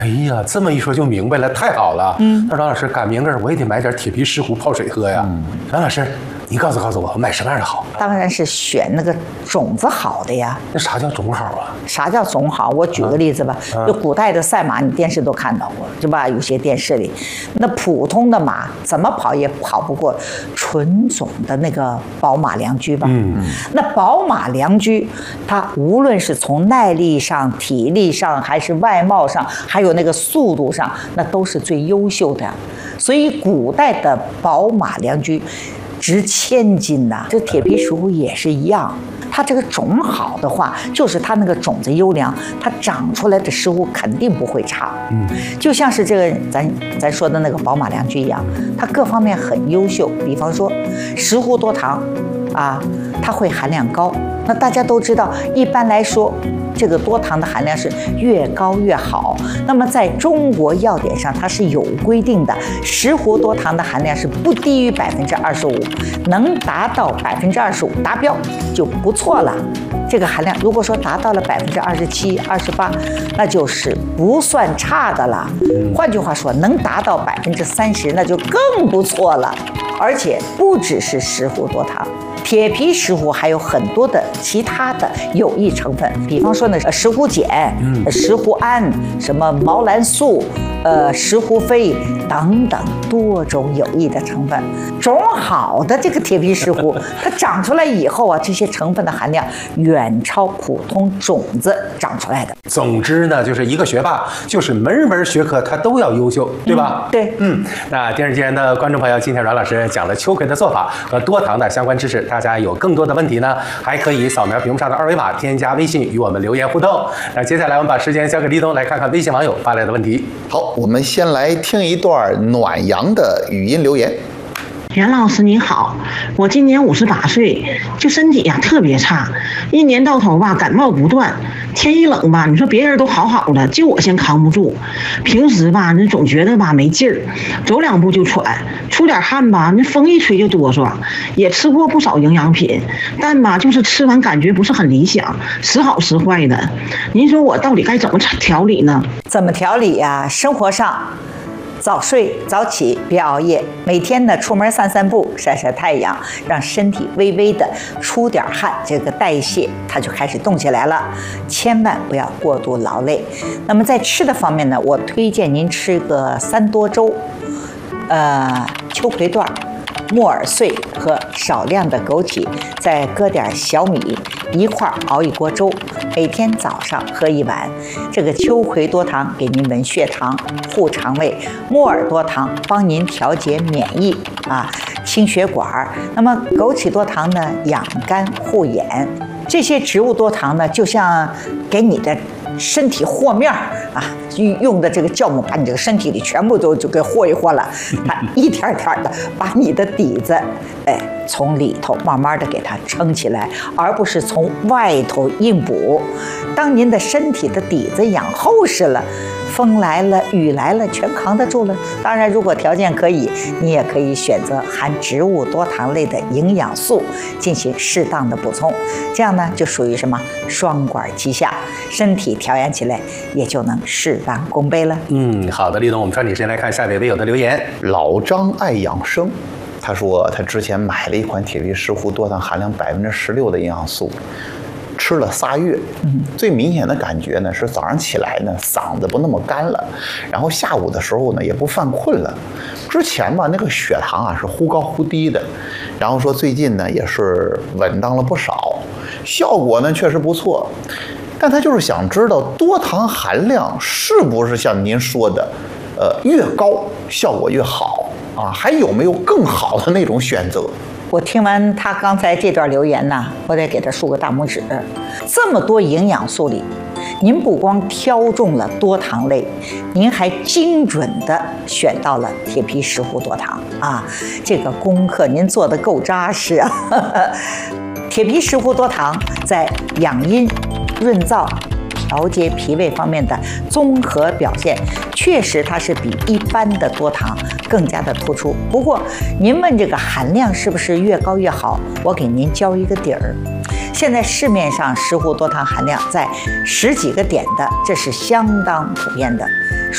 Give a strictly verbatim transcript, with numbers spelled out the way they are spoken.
哎呀，这么一说就明白了，太好了。嗯，那阮老师赶明个我也得买点铁皮石斛泡水喝呀。嗯，阮老师，你告诉告诉我，我买什么样的好？ 当然是选那个种子好的呀。 那啥叫种好啊？ 啥叫种好？我举个例子吧，啊、就古代的赛马，你电视都看到过，是吧？有些电视里，那普通的马怎么跑也跑不过纯种的那个宝马良驹吧？嗯，那宝马良驹，它无论是从耐力上、体力上，还是外貌上，还有那个速度上，那都是最优秀的。所以古代的宝马良驹值千金呐、啊。这铁皮石斛也是一样。它这个种好的话，就是它那个种子优良，它长出来的石斛肯定不会差。嗯，就像是这个咱咱说的那个宝马良驹一样，它各方面很优秀。比方说，石斛多糖，啊，它会含量高。那大家都知道，一般来说，这个多糖的含量是越高越好。那么在中国药典上，它是有规定的，石斛多糖的含量是不低于百分之二十五，能达到百分之二十五达标就不错了。这个含量如果说达到了百分之二十七、二十八，那就是不算差的了。换句话说，能达到百分之三十，那就更不错了。而且不只是石斛多糖。铁皮石斛还有很多的其他的有益成分，比方说呢，石斛碱、石斛胺、什么毛兰素、呃石斛霏等等多种有益的成分。种好的这个铁皮石斛，它长出来以后啊，这些成分的含量远超普通种子长出来的。 总之呢，就是一个学霸，就是门门学科他都要优秀，对吧？ 嗯、对， 嗯。那电视机前的观众朋友，今天阮老师讲了秋葵的做法和多糖的相关知识。大家有更多的问题呢，还可以扫描屏幕上的二维码，添加微信与我们留言互动。那接下来我们把时间交给立冬，来看看微信网友发来的问题。 好，我们先来听一段暖阳的语音留言。 袁老师你好，我今年五十八岁，就身体呀、啊、特别差，一年到头吧感冒不断，天一冷吧，你说别人都好好的，就我先扛不住。平时吧，你总觉得吧没劲儿，走两步就喘，出点汗吧，那风一吹就哆嗦。也吃过不少营养品，但吧就是吃完感觉不是很理想，时好时坏的。您说我到底该怎么调理呢？ 怎么调理呀、啊？生活上。早睡早起，别熬夜。每天呢，出门散散步，晒晒太阳，让身体微微的出点汗，这个代谢它就开始动起来了。千万不要过度劳累。那么在吃的方面呢，我推荐您吃个三多粥，呃，秋葵段、木耳碎和少量的枸杞，再搁点小米，一块熬一锅粥。每天早上喝一碗。这个秋葵多糖给您稳血糖、护肠胃，木耳多糖帮您调节免疫啊，清血管。那么枸杞多糖呢，养肝护眼。这些植物多糖呢，就像给你的身体和面啊，用的这个酵母把你这个身体里全部都就给和一和了，它一点点的把你的底子，哎，从里头慢慢的给它撑起来，而不是从外头硬补。当您的身体的底子养厚实了，风来了雨来了全扛得住了。当然如果条件可以，你也可以选择含植物多糖类的营养素进行适当的补充，这样呢就属于什么双管齐下，身体调养起来也就能事半功倍了。 嗯，好的，立冬，我们抓紧时间来看下位微友的留言。 老张爱养生，他说他之前买了一款铁皮石斛多糖含量百分之十六的营养素，吃了仨月，最明显的感觉呢是早上起来呢嗓子不那么干了，然后下午的时候呢也不犯困了。之前吧那个血糖啊是忽高忽低的，然后说最近呢也是稳当了不少，效果呢确实不错。但他就是想知道多糖含量是不是像您说的，呃越高效果越好啊？还有没有更好的那种选择？ 我听完他刚才这段留言呢，我得给他竖个大拇指。这么多营养素里，您不光挑中了多糖类，您还精准的选到了铁皮石斛多糖啊！这个功课您做得够扎实啊！铁皮石斛多糖在养阴、润燥、调节脾胃方面的综合表现，确实它是比一般的多糖更加的突出。不过您问这个含量是不是越高越好，我给您交一个底儿。现在市面上石斛多糖含量在十几个点的，这是相当普遍的。